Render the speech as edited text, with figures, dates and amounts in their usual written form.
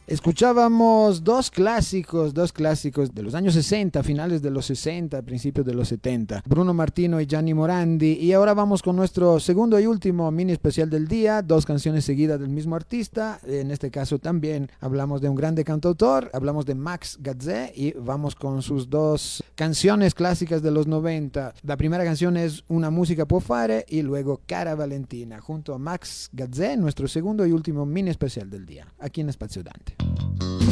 Escuchábamos dos clásicos de los años 60, finales de los 60, principios de los 70, Bruno Martino y Gianni Morandi. Y ahora vamos con nuestro segundo y último mini especial del día, dos canciones seguidas del mismo artista. En este caso también hablamos de un grande cantautor, hablamos de Max Gazzè y vamos con sus dos canciones clásicas de los 90. La primera canción es Una música può fare y luego Cara Valentina, junto a Max Gazzè, nuestro segundo y último mini especial del día, aquí en Spazio Dante.